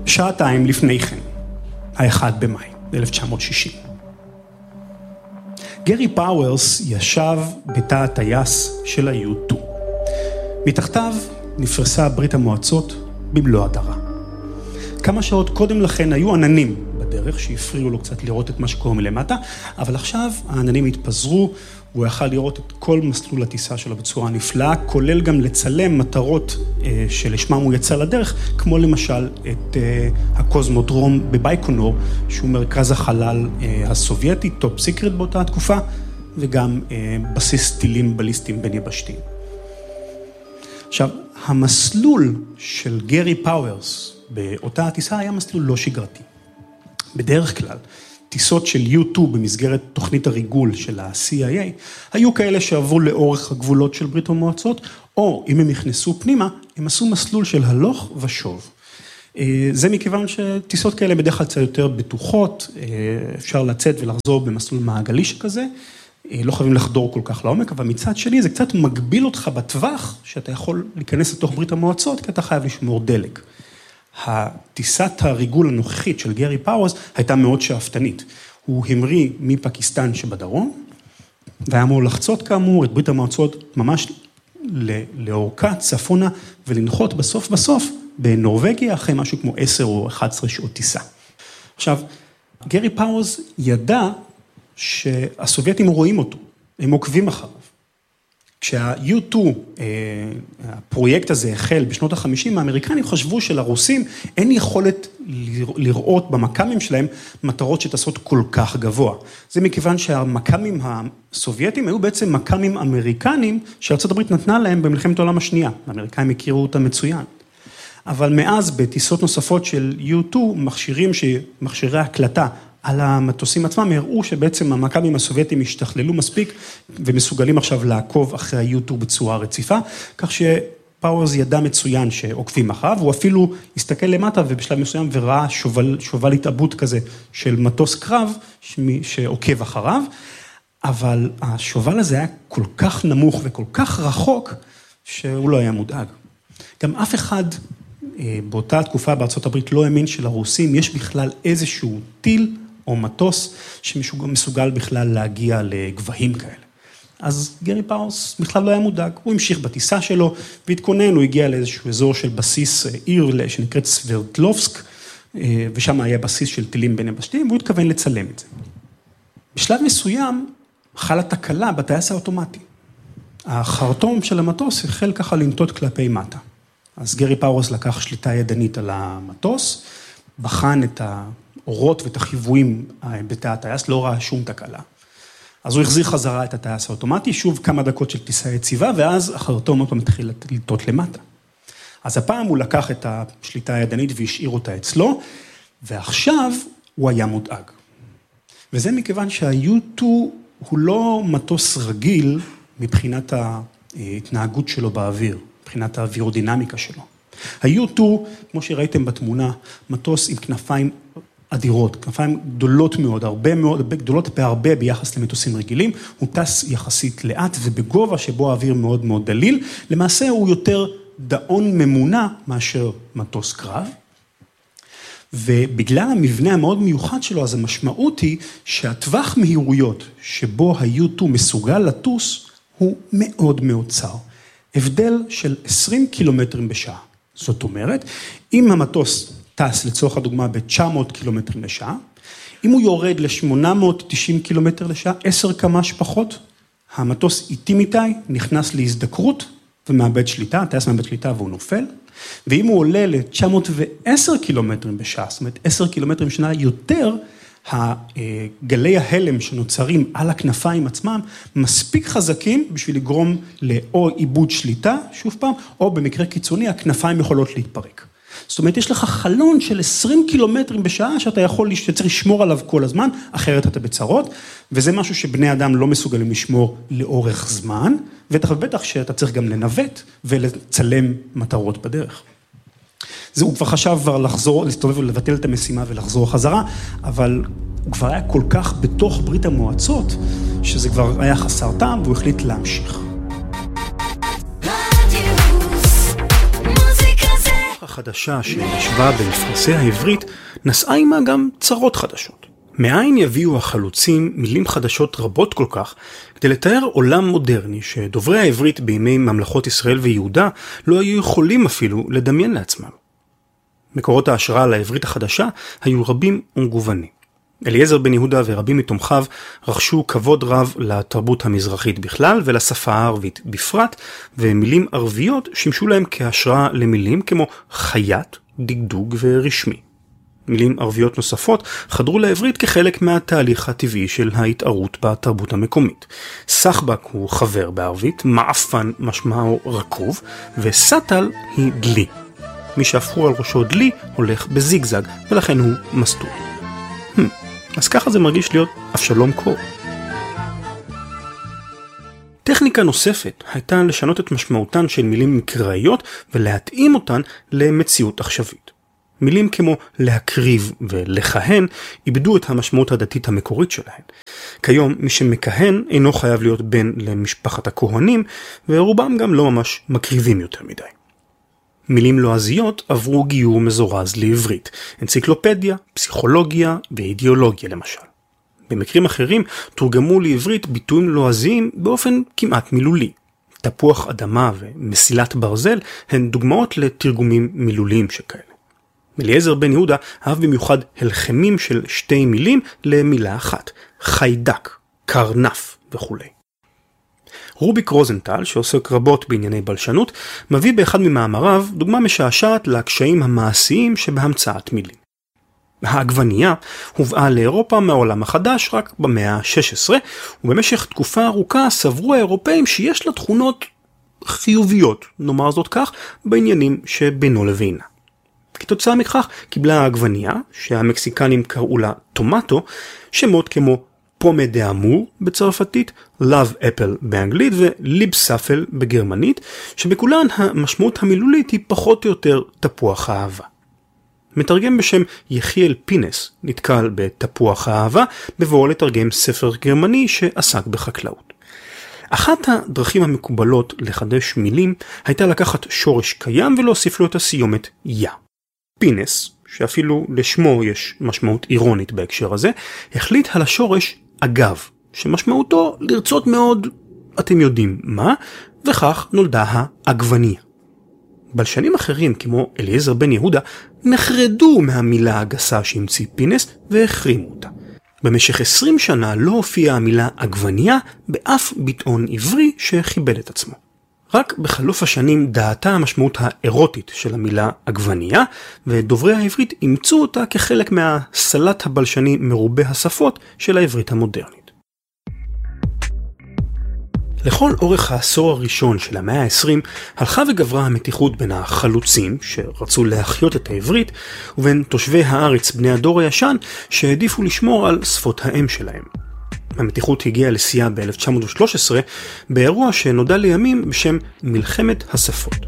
שעתיים לפני כן, ה-1 במאי, 1960. גרי פאוורס ישב בתא הטייס של ה-U2. מתחתיו נפרסה ברית המועצות במלוא הדרה. כמה שעות קודם לכן היו עננים בדרך שהפריעו לו קצת לראות את מה שקורה מלמטה, אבל עכשיו העננים התפזרו, והוא יכל לראות את כל מסלול הטיסה שלו בצורה נפלאה, כולל גם לצלם מטרות שלשמם הוא יצא לדרך, כמו למשל את הקוזמודרום בבייקונור, שהוא מרכז החלל הסובייטי, טופ סיקרט באותה התקופה, וגם בסיס טילים בליסטיים בין יבשתיים. עכשיו, המסלול של גרי פאוורס באותה הטיסה היה מסלול לא שגרתי. בדרך כלל, טיסות של U2 במסגרת תוכנית הריגול של ה-CIA, היו כאלה שעברו לאורך הגבולות של ברית המועצות, או אם הם נכנסו פנימה, הם עשו מסלול של הלוך ושוב. זה מכיוון שטיסות כאלה בדרך כלל קצת יותר בטוחות, אפשר לצאת ולחזור במסלול מעגלי שכזה, לא חייבים לחדור כל כך לעומק, אבל מצד שני זה קצת מגביל אותך בטווח, שאתה יכול להיכנס לתוך ברית המועצות, כי אתה חייב לשמור דלק. הטיסת הריגול הנוכחית של גרי פאוורס הייתה מאוד שאפתנית. הוא המריא מפקיסטן שבדרום, והיה אמור לחצות כאמור את ברית המועצות ממש לאורכה, צפונה, ולנחות בסוף בנורווגיה, אחרי משהו כמו 10 או 11 שעות טיסה. עכשיו, גרי פאוורס ידע שהסובייטים רואים אותו, הם עוקבים אחריו. כשה-U2, הפרויקט הזה החל בשנות ה-50, האמריקנים חשבו שלרוסים אין יכולת לראות במקמים שלהם מטרות שטסות כל כך גבוה. זה מכיוון שהמקמים הסובייטים היו בעצם מקמים אמריקנים שארצות הברית נתנה להם במלחמת העולם השנייה. האמריקאים הכירו אותם מצוין. אבל מאז בטיסות נוספות של U2, מכשירי הקלטה על המטוסים עצמם, הראו שבעצם המקמים הסובייטים השתכללו מספיק, ומסוגלים עכשיו לעקוב אחרי ה-U2 בצורה רציפה, כך שפאוורס ידע מצוין שעוקבים אחריו, הוא אפילו הסתכל למטה ובשלב מסוים וראה שובל התאבות כזה של מטוס קרב שעוקב אחריו, אבל השובל הזה היה כל כך נמוך וכל כך רחוק, שהוא לא היה מודאג. גם אף אחד באותה תקופה בארצות הברית לא האמין שלרוסים יש בכלל איזשהו טיל או מטוס שמסוגל בכלל להגיע לגבהים כאלה. אז גרי פאוורס בכלל לא היה מודאג, הוא המשיך בטיסה שלו והתכונן, הוא הגיע לאיזשהו אזור של בסיס עיר שנקראת סברדלובסק, ושם היה בסיס של טילים בין יבשתיים, והוא התכוון לצלם את זה. בשלב מסוים חלה תקלה בטייס האוטומטי. החרטום של המטוס החל ככה לנטות כלפי מטה. אז גרי פאוורס לקח שליטה ידנית על המטוס, בחן את האורות ואת החיוויים בתא הטייס, לא ראה שום תקלה. אז הוא החזיר חזרה את הטייס האוטומטי, שוב כמה דקות של טיסה יציבה, ואז החרטום אותו מתחיל לנטות למטה. אז הפעם הוא לקח את השליטה הידנית והשאיר אותה אצלו, ועכשיו הוא היה מודאג. וזה מכיוון שה-U2 הוא לא מטוס רגיל מבחינת ההתנהגות שלו באוויר. מבחינת האווירודינמיקה שלו. ה-U2, כמו שראיתם בתמונה, מטוס עם כנפיים אדירות, כנפיים גדולות מאוד, גדולות בהרבה ביחס למטוסים רגילים, הוא טס יחסית לאט ובגובה שבו האוויר מאוד מאוד דליל, למעשה הוא יותר דאון ממונע מאשר מטוס קרב, ובגלל המבנה המאוד מיוחד שלו, אז המשמעות היא שהטווח מהירויות שבו ה-U2 מסוגל לטוס, הוא מאוד מאוד צר. הבדל של 20 קילומטרים בשעה. זאת אומרת, אם המטוס טס לצורך הדוגמה ב-900 קילומטרים לשעה, אם הוא יורד ל-890 קילומטר לשעה, 10 קמ"ש פחות, המטוס איטי מדי, נכנס להזדקרות ומאבד שליטה, הטייס מאבד שליטה והוא נופל, ואם הוא עולה ל-910 קילומטרים בשעה, זאת אומרת 10 קילומטרים בשנה יותר, גלי ההלם שנוצרים על הכנפיים עצמם, מספיק חזקים בשביל לגרום לאו איבוד שליטה, שוב פעם, או במקרה קיצוני, הכנפיים יכולות להתפרק. זאת אומרת, יש לך חלון של 20 קילומטרים בשעה, שצריך לשמור עליו כל הזמן, אחרת אתה בצרות, וזה משהו שבני אדם לא מסוגלים לשמור לאורך זמן, ובטח שאתה צריך גם לנווט, ולצלם מטרות בדרך. הוא כבר חשב לחזור, להסתובב ולבטל את המשימה ולחזור חזרה, אבל הוא כבר היה כל כך בתוך ברית המועצות, שזה כבר היה חסר טעם, והוא החליט להמשיך. החדשה שישבה במפרשי העברית נשאה עימה גם צרות חדשות. מאין יביאו החלוצים מילים חדשות רבות כל כך כדי לתאר עולם מודרני שדוברי העברית בימי ממלכות ישראל ויהודה לא היו יכולים אפילו לדמיין לעצמם. מקורות ההשראה לעברית החדשה היו רבים ומגוונים. אליעזר בן יהודה ורבים מתומכיו רכשו כבוד רב לתרבות המזרחית בכלל ולשפה הערבית בפרט, ומילים ערביות שימשו להם כהשראה למילים כמו חייט, דגדוג ורשמי. מילים ערביות נוספות חדרו לעברית כחלק מהתהליך הטבעי של ההתערות בתרבות המקומית. סחבק הוא חבר בערבית, מעפן משמעו רקוב, וסטל היא דלי. מי שהפכו על ראשו דלי הולך בזיגזג, ולכן הוא מסטול. אז ככה זה מרגיש להיות אבשלום קור. טכניקה נוספת הייתה לשנות את משמעותן של מילים מקראיות ולהתאים אותן למציאות עכשווית. מילים כמו להקריב ולכהן איבדו את המשמעות הדתית המקורית שלהן. כיום מי שמכהן אינו חייב להיות בן למשפחת הכהנים, ורובם גם לא ממש מקריבים יותר מדי. מילים לועזיות עברו גיור מזורז לעברית, אנציקלופדיה, פסיכולוגיה ואידיאולוגיה למשל. במקרים אחרים תורגמו לעברית ביטויים לועזיים באופן כמעט מילולי. תפוח אדמה ומסילת ברזל הן דוגמאות לתרגומים מילוליים שכאלה. אליעזר בן יהודה אהב במיוחד הלחמים של שתי מילים למילה אחת, חיידק, קרנף וכו'. רוביק רוזנטל, שעוסק רבות בענייני בלשנות, מביא באחד ממאמריו דוגמה משעשעת לקשיים המעשיים שבהמצאת מילים. העגבנייה הובאה לאירופה מהעולם החדש רק במאה ה-16, ובמשך תקופה ארוכה סברו האירופאים שיש לה תכונות חיוביות, נאמר זאת כך, בעניינים שבינו לבינה. כתוצאה מכך קיבלה העגבנייה, שהמקסיקנים קראו לה טומטו, שמות כמו פומה דה אמור בצרפתית, לאב אפל באנגלית וליבסאפל בגרמנית, שבכולן המשמעות המילולית היא פחות או יותר תפוח האהבה. מתרגם בשם יחיאל פינס נתקל בתפוח האהבה בבואו לתרגם ספר גרמני שעסק בחקלאות. אחת הדרכים המקובלות לחדש מילים הייתה לקחת שורש קיים ולהוסיף לו את הסיומת יה. פינס, שאפילו לשמו יש משמעות אירונית בהקשר הזה, החליט על השורש אגב, שמשמעותו לרצות מאוד, אתם יודעים מה, וכך נולדה העגבנייה. בלשנים אחרים כמו אליעזר בן יהודה נחרדו מהמילה הגסה שהמציא פינס והחרימו אותה. במשך 20 שנה לא הופיעה המילה עגבנייה באף ביטאון עברי שכיבד את עצמו. רק בחלוף השנים דעתה המשמעות האירוטית של המילה עגבנייה, ודוברי העברית אימצו אותה כחלק מהסלט הבלשני מרובה השפות של העברית המודרנית. לכל אורך העשור הראשון של המאה ה-20 הלכה וגברה המתיחות בין החלוצים שרצו להחיות את העברית ובין תושבי הארץ בני הדור הישן שהעדיפו לשמור על שפות האם שלהם. המתיחות הגיעה לשיאה ב-1913 באירוע שנודע לימים בשם מלחמת השפות.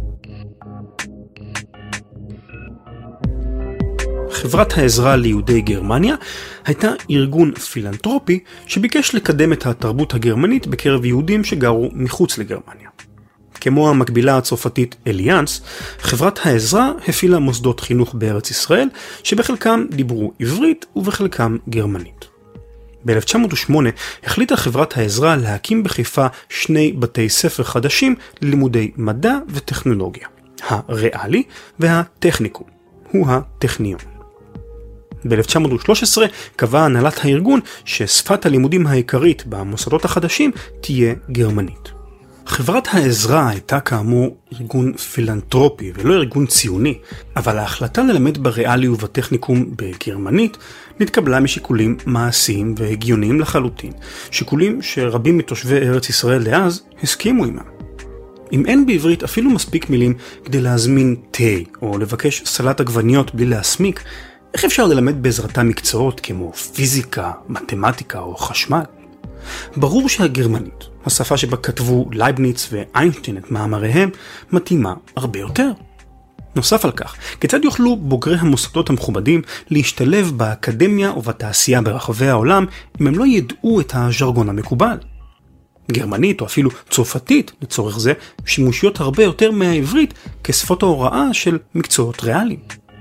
חברת העזרה ליהודי גרמניה הייתה ארגון פילנטרופי שביקש לקדם את התרבות הגרמנית בקרב יהודים שגרו מחוץ לגרמניה. כמו המקבילה הצרפתית אליאנס, חברת העזרה הפעילה מוסדות חינוך בארץ ישראל שבחלקם דיברו עברית ובחלקם גרמנית. ב-1908 החליטה חברת העזרה להקים בחיפה 2 בתי ספר חדשים ללימודי מדע וטכנולוגיה, הריאלי והטכניקום, הוא הטכניון. ב-1913 קבעה הנהלת הארגון ששפת הלימודים העיקרית במוסדות החדשים תהיה גרמנית. חברת העזרה הייתה כאמור ארגון פילנטרופי ולא ארגון ציוני, אבל ההחלטה ללמד בריאלי ובטכניקום בגרמנית נתקבלה משיקולים מעשיים והגיוניים לחלוטין, שיקולים שרבים מתושבי ארץ ישראל לאז הסכימו עימם. אם אין בעברית אפילו מספיק מילים כדי להזמין תה או לבקש סלט עגבניות בלי להסמיק, איך אפשר ללמד בעזרתם מקצועות כמו פיזיקה, מתמטיקה או חשמל? ברור שהגרמנית, השפה שבה כתבו לייבניץ ואיינשטיין את מאמריהם, מתאימה הרבה יותר. נוסף על כך, כיצד יוכלו בוגרי המוסדות המכובדים להשתלב באקדמיה ובתעשייה ברחבי העולם אם הם לא ידעו את הז'רגון המקובל? גרמנית או אפילו צרפתית לצורך זה, שימושיות הרבה יותר מהעברית כשפות ההוראה של מקצועות ריאליים.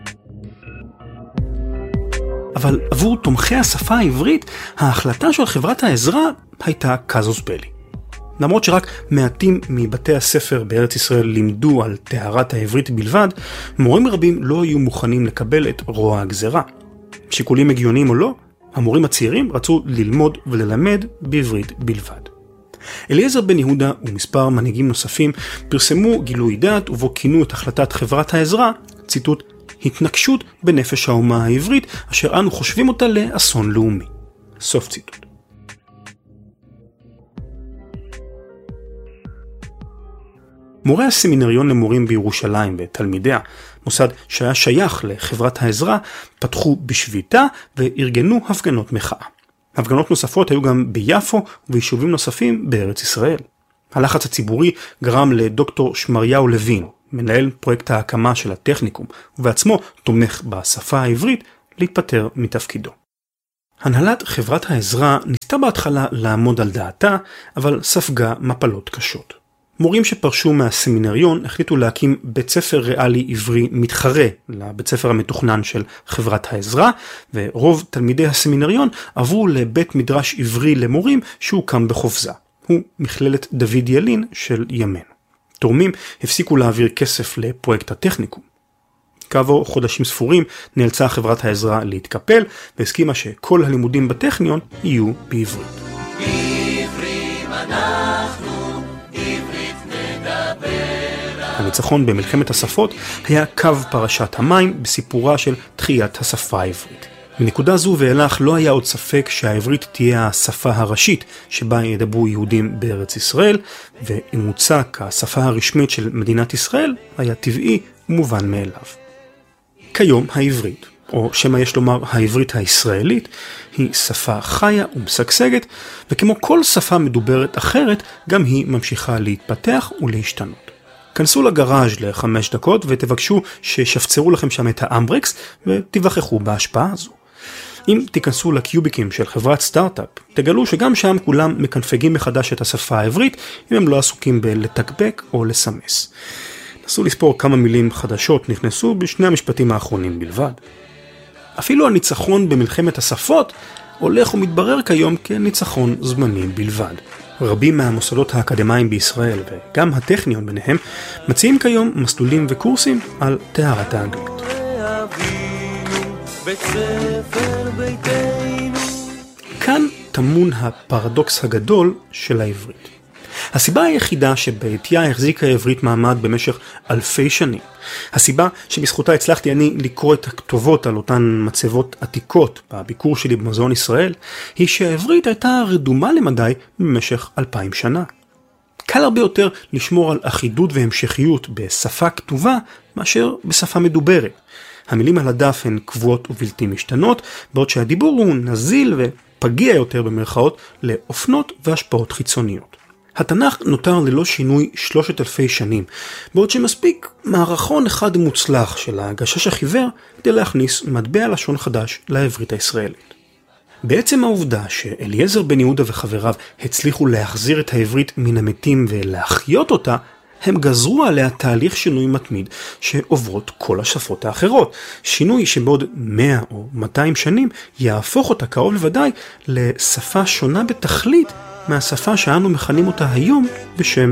אבל עבור תומכי השפה העברית, ההחלטה של חברת העזרה הייתה קזוס בלי. למרות שרק מעטים מבתי הספר בארץ ישראל לימדו על טהרת העברית בלבד, מורים רבים לא היו מוכנים לקבל את רוע הגזרה. שיקולים הגיוניים או לא, המורים הצעירים רצו ללמוד וללמד בעברית בלבד. אליעזר בן יהודה ומספר מנהיגים נוספים פרסמו גילוי דעת ובו כינו את החלטת חברת העזרה, ציטוט, התנקשות בנפש האומה העברית, אשר אנו חושבים אותה לאסון לאומי. סוף ציטוט. מורי הסמינריון למורים בירושלים ותלמידיה, מוסד שהיה שייך לחברת העזרה, פתחו בשביתה וארגנו הפגנות מחאה. הפגנות נוספות היו גם ביפו וביישובים נוספים בארץ ישראל. הלחץ הציבורי גרם לדוקטור שמריהו לוין, מנהל פרויקט ההקמה של הטכניקום, ובעצמו תומך בשפה העברית, להתפטר מתפקידו. הנהלת חברת העזרה ניסתה בהתחלה לעמוד על דעתה, אבל ספגה מפלות קשות. מורים שפרשו מהסמינריון החליטו להקים בית ספר ריאלי עברי מתחרה לבית ספר המתוכנן של חברת העזרה, ורוב תלמידי הסמינריון עברו לבית מדרש עברי למורים שהוקם בחופזה. הוא מכללת דוד ילין של ימינו. תורמים הפסיקו להעביר כסף לפרויקט הטכניקום. כעבור חודשים ספורים נאלצה חברת העזרה להתקפל, והסכימה שכל הלימודים בטכניון יהיו בעברית. עברים אנחנו, עברית נדבר. הניצחון במלחמת השפות היה קו פרשת המים בסיפורה של תחיית השפה העברית. בנקודה זו ואילך לא היה עוד ספק שהעברית תהיה השפה הראשית שבה ידברו יהודים בארץ ישראל, ואימוצה כשפה הרשמית של מדינת ישראל היה טבעי ומובן מאליו. כיום העברית, או שמה יש לומר העברית הישראלית, היא שפה חיה ומשגשגת, וכמו כל שפה מדוברת אחרת, גם היא ממשיכה להתפתח ולהשתנות. כנסו לגראז' ל5 דקות ותבקשו שישפצרו לכם שם את האמברקס ותיווכחו בהשפעה הזו. אם תיכנסו לקיוביקים של חברת סטארט-אפ, תגלו שגם שם כולם מקנפגים מחדש את השפה העברית, אם הם לא עסוקים בלתקבק או לסמס. נסו לספור כמה מילים חדשות נכנסו בשני המשפטים האחרונים בלבד. אפילו הניצחון במלחמת השפות הולך ומתברר כיום כניצחון זמני בלבד. רבים מהמוסדות האקדמיים בישראל, וגם הטכניון ביניהם, מציעים כיום מסלולים וקורסים על טהרת האנגלית. כאן טמון הפרדוקס הגדול של העברית. הסיבה היחידה שבעתיה החזיקה העברית מעמד במשך אלפי שנים, הסיבה שבזכותה הצלחתי אני לקרוא את הכתובות על אותן מצבות עתיקות בביקור שלי במוזיאון ישראל, היא שהעברית הייתה רדומה למדי במשך 2000 שנה. קל הרבה יותר לשמור על אחידות והמשכיות בשפה כתובה מאשר בשפה מדוברת. המילים על הדף הן קבועות ובלתי משתנות, בעוד שהדיבור הוא נזיל ופגיע יותר במרכאות לאופנות והשפעות חיצוניות. התנ"ך נותר ללא שינוי 3,000 שנים, בעוד שמספיק מערכון אחד מוצלח של הגשש החיוור כדי להכניס מטבע לשון חדש לעברית הישראלית. בעצם העובדה שאליעזר בן יהודה וחבריו הצליחו להחזיר את העברית מן המתים ולהחיות אותה, הם גזרו עליה תהליך שינוי מתמיד שעוברות כל השפות האחרות. שינוי שבעוד 100 או 200 שנים יהפוך אותה קרוב לוודאי לשפה שונה בתכלית מהשפה שאנו מכנים אותה היום בשם